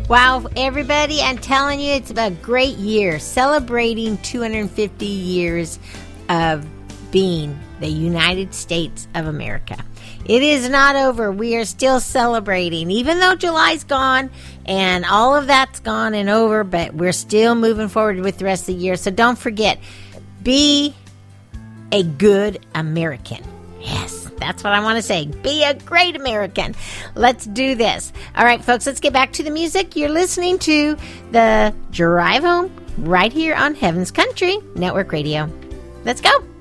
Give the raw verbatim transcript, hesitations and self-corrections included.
Wow, everybody, I'm telling you, it's a great year celebrating two hundred fifty years of being the United States of America. It is not over. We are still celebrating, even though July's gone and all of that's gone and over, but we're still moving forward with the rest of the year. So don't forget, be a good American. Yes. That's what I want to say. Be a great American. Let's do this. All right, folks, let's get back to the music. You're listening to the Drive Home right here on Heaven's Country Network Radio. Let's go.